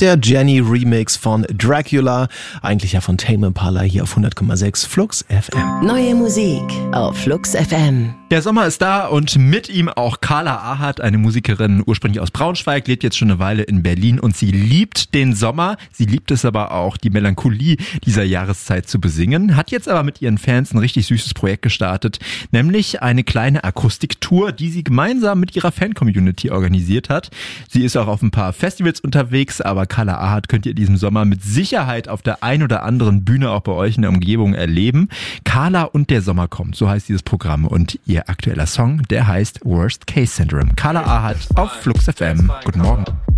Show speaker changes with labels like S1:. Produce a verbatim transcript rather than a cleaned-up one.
S1: der Jenny Remix von Dracula, eigentlich ja von Tame Impala, hier auf hundert Komma sechs Flux F M.
S2: Neue Musik auf Flux F M.
S3: Der Sommer ist da und mit ihm auch Carla Ahat, eine Musikerin ursprünglich aus Braunschweig, lebt jetzt schon eine Weile in Berlin und sie liebt den Sommer. Sie liebt es aber auch, die Melancholie dieser Jahreszeit zu besingen, hat jetzt aber mit ihren Fans ein richtig süßes Projekt gestartet, nämlich eine kleine Akustiktour, die sie gemeinsam mit ihrer Fan-Community organisiert hat. Sie ist auch auf ein paar Festivals unterwegs, aber Carla Ahat könnt ihr in diesem Sommer mit Sicherheit auf der ein oder anderen Bühne auch bei euch in der Umgebung erleben. Carla und der Sommer kommt, so heißt dieses Programm und ihr aktueller Song, der heißt Worst Case Syndrome. Carla Ahat auf Flux F M. Guten Morgen.